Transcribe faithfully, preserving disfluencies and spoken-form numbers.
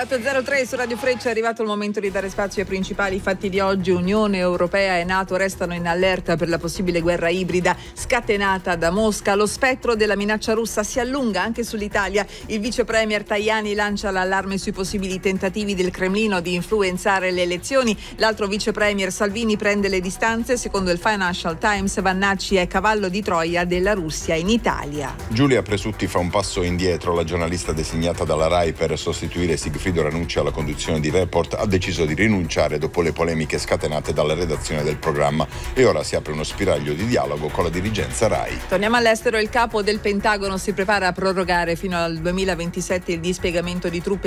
otto e zero tre su Radio Freccia, è arrivato il momento di dare spazio ai principali fatti di oggi. Unione Europea e NATO restano in allerta per la possibile guerra ibrida scatenata da Mosca. Lo spettro della minaccia russa si allunga anche sull'Italia. Il vice premier Tajani lancia l'allarme sui possibili tentativi del Cremlino di influenzare le elezioni. L'altro vice premier Salvini prende le distanze. Secondo il Financial Times, Vannacci è cavallo di Troia della Russia in Italia. Giulia Presutti fa un passo indietro. La giornalista designata dalla RAI per sostituire Sigfrido Ranucci alla conduzione di Report ha deciso di rinunciare dopo le polemiche scatenate dalla redazione del programma e ora si apre uno spiraglio di dialogo con la dirigenza RAI. Torniamo all'estero. Il capo del Pentagono si prepara a prorogare fino al duemilaventisette il dispiegamento di truppe